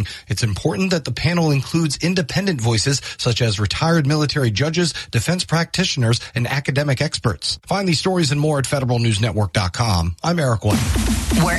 saying it's important that the panel includes independent voices such as retired military judges, defense practitioners, and academic experts. Find these stories and more at federalnewsnetwork.com. I'm Eric White.